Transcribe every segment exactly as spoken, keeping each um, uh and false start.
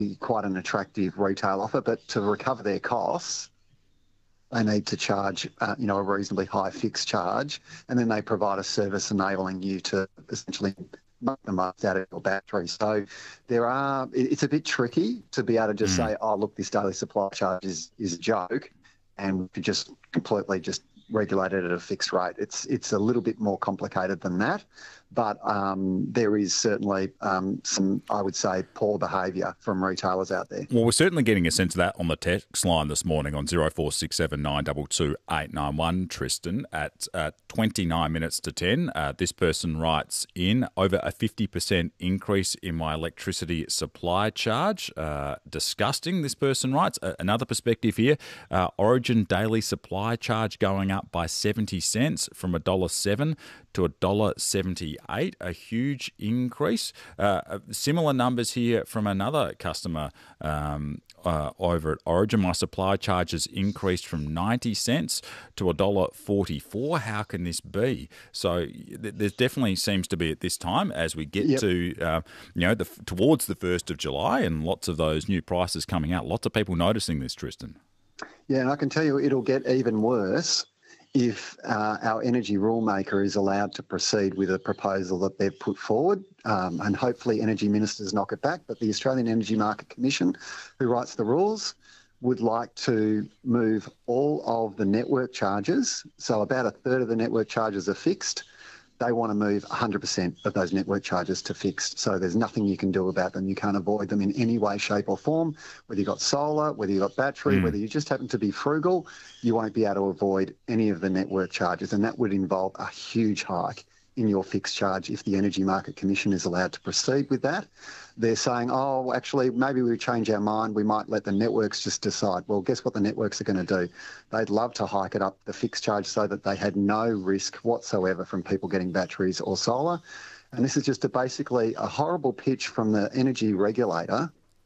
be quite an attractive retail offer, but to recover their costs, they need to charge, uh, you know, a reasonably high fixed charge, and then they provide a service enabling you to essentially make the most out of your battery. So there are, it's a bit tricky to be able to just mm. say, oh, look, this daily supply charge is, is a joke, and to just completely just regulate it at a fixed rate. It's it's a little bit more complicated than that, but um, there is certainly um, some, I would say, poor behaviour from retailers out there. Well, we're certainly getting a sense of that on the text line this morning on zero four six seven nine two two eight nine one, Tristan, at uh, twenty-nine minutes to ten. Uh, this person writes in, over a fifty percent increase in my electricity supply charge. Uh, disgusting, this person writes. Uh, another perspective here, uh, Origin daily supply charge going up by seventy cents from one dollar seven to one dollar seventy-eight, a huge increase. Uh, similar numbers here from another customer um, uh, over at Origin. My supply charges increased from ninety cents to one dollar forty-four. How can this be? So th- there definitely seems to be at this time, as we get yep. to uh, you know the, towards the first of July and lots of those new prices coming out, lots of people noticing this, Tristan. Yeah, and I can tell you it'll get even worse if uh, our energy rule maker is allowed to proceed with a proposal that they've put forward, um, and hopefully energy ministers knock it back. But the Australian Energy Market Commission, who writes the rules, would like to move all of the network charges, so about a third of the network charges are fixed. They want to move one hundred percent of those network charges to fixed. So there's nothing you can do about them. You can't avoid them in any way, shape or form. Whether you've got solar, whether you've got battery, mm. whether you just happen to be frugal, you won't be able to avoid any of the network charges. And that would involve a huge hike in your fixed charge if the Energy Market Commission is allowed to proceed with that. They're saying, oh, actually, maybe we change our mind. We might let the networks just decide. Well, guess what the networks are going to do? They'd love to hike it up, the fixed charge, so that they had no risk whatsoever from people getting batteries or solar. And this is just a basically a horrible pitch from the energy regulator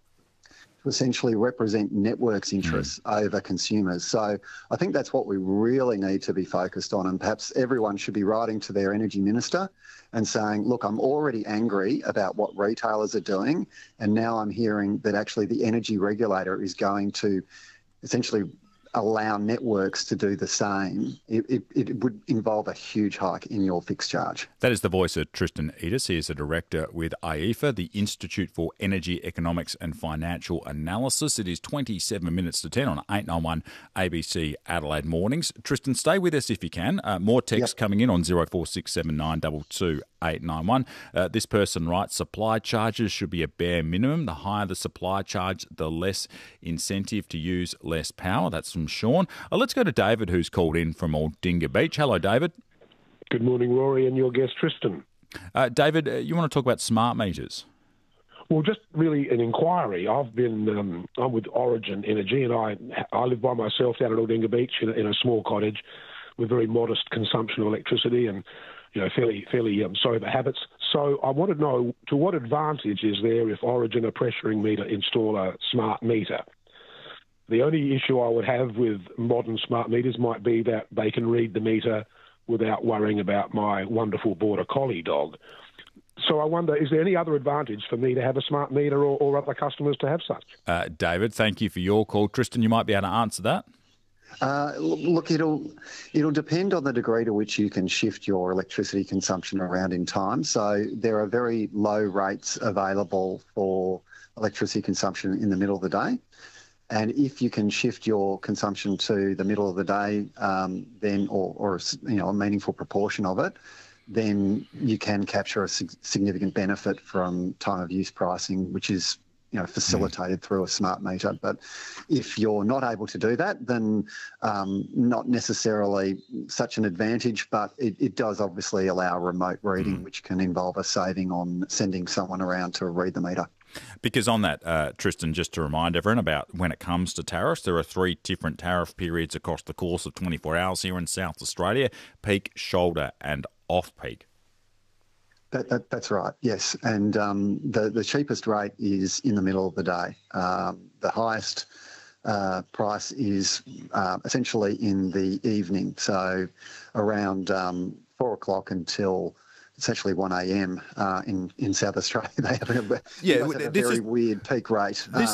to essentially represent networks' interests mm. over consumers. So I think that's what we really need to be focused on, and perhaps everyone should be writing to their energy minister and saying, look, I'm already angry about what retailers are doing, and now I'm hearing that actually the energy regulator is going to essentially allow networks to do the same. It, it, it would involve a huge hike in your fixed charge. That is the voice of Tristan Edis. He is a director with I E F A, the Institute for Energy Economics and Financial Analysis. It is twenty-seven minutes to ten on eight ninety-one A B C Adelaide Mornings. Tristan, stay with us if you can. Uh, more text yep. coming in on zero four six seven nine two two eight nine one. Uh, this person writes, supply charges should be a bare minimum. The higher the supply charge, the less incentive to use less power. That's from Sean. Uh, let's go to David, who's called in from Aldinga Beach. Hello, David. Good morning, Rory, and your guest, Tristan. Uh, David, uh, you want to talk about smart meters? Well, just really an inquiry. I've been, um, I'm with Origin Energy, and I I live by myself down at Aldinga Beach in a, in a small cottage with very modest consumption of electricity and, you know, fairly fairly um, sober habits. So I want to know, to what advantage is there if Origin are pressuring me to install a smart meter? The only issue I would have with modern smart meters might be that they can read the meter without worrying about my wonderful border collie dog. So I wonder, is there any other advantage for me to have a smart meter or, or other customers to have such? Uh, David, thank you for your call. Tristan, you might be able to answer that. Uh, look, it'll it'll depend on the degree to which you can shift your electricity consumption around in time. So there are very low rates available for electricity consumption in the middle of the day. And if you can shift your consumption to the middle of the day, um, then or, or you know a meaningful proportion of it, then you can capture a sig- significant benefit from time of use pricing, which is you know facilitated mm. through a smart meter. But if you're not able to do that, then um, not necessarily such an advantage, but it, it does obviously allow remote reading, mm. which can involve a saving on sending someone around to read the meter. Because on that, uh, Tristan, just to remind everyone about when it comes to tariffs, there are three different tariff periods across the course of twenty-four hours here in South Australia: peak, shoulder and off-peak. That, that, that's right, yes. And um, the, the cheapest rate is in the middle of the day. Um, the highest uh, price is uh, essentially in the evening, so around um, four o'clock until it's actually one a.m. Uh, in, in South Australia. They have a, yeah, you guys have a this very is, weird peak rate. This